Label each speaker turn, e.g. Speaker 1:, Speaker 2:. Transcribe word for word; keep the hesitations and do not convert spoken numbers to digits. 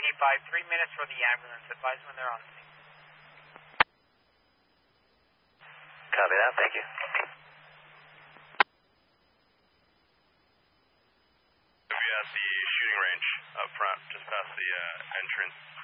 Speaker 1: twenty-five, three minutes for the ambulance. Advise when they're on scene.
Speaker 2: Copy that, thank you.
Speaker 3: We'll be at the shooting range up front, just past the uh, entrance